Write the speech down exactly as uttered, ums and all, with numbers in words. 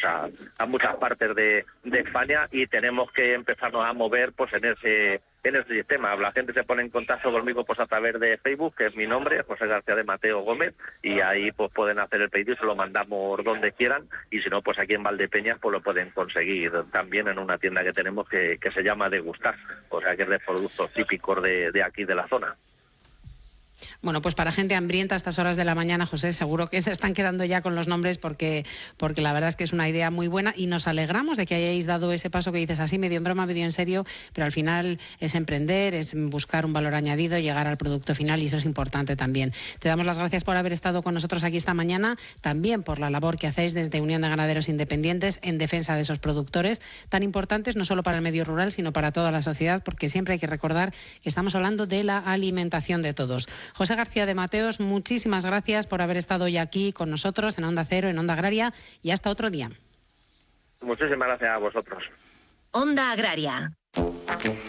muchas a muchas partes de, de España, y tenemos que empezarnos a mover pues en ese en ese sistema. La gente se pone en contacto conmigo pues a través de Facebook, que es mi nombre, José García de Mateo Gómez, y ahí pues pueden hacer el pedido y se lo mandamos donde quieran, y si no, pues aquí en Valdepeñas pues lo pueden conseguir también en una tienda que tenemos que, que se llama Degustar, o sea que es de productos típicos de, de aquí de la zona. Bueno, pues para gente hambrienta a estas horas de la mañana, José, seguro que se están quedando ya con los nombres porque, porque la verdad es que es una idea muy buena y nos alegramos de que hayáis dado ese paso que dices así, medio en broma, medio en serio, pero al final es emprender, es buscar un valor añadido, llegar al producto final, y eso es importante también. Te damos las gracias por haber estado con nosotros aquí esta mañana, también por la labor que hacéis desde Unión de Ganaderos Independientes en defensa de esos productores tan importantes, no solo para el medio rural, sino para toda la sociedad, porque siempre hay que recordar que estamos hablando de la alimentación de todos. José García de Mateos, muchísimas gracias por haber estado hoy aquí con nosotros en Onda Cero, en Onda Agraria, y hasta otro día. Muchísimas gracias a vosotros. Onda Agraria.